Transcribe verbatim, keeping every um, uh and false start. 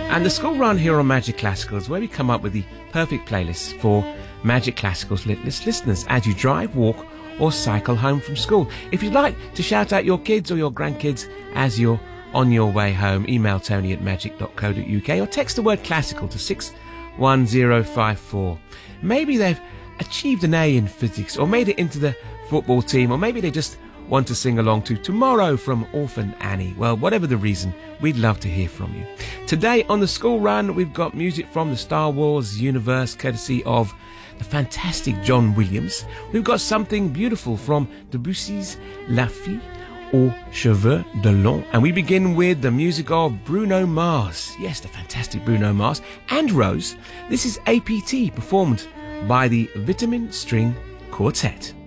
And the school run here on Magic Classicals, where we come up with the perfect playlists for Magic Classicals listeners as you drive, walk or cycle home from school. If you'd like to shout out your kids or your grandkids as you're on your way home, email tony at magic dot co dot uk or text the word classical to six one zero five four. Maybe they've achieved an A in physics or made it into the football team, or maybe they just want to sing along to Tomorrow from Orphan Annie. Well, whatever the reason, we'd love to hear from you. Today on the school run, we've got music from the Star Wars universe, courtesy of the fantastic John Williams. We've got something beautiful from Debussy's La Fille aux Cheveux de Long. And we begin with the music of Bruno Mars. Yes, the fantastic Bruno Mars and Rose. This is A P T, performed by the Vitamin String Quartet.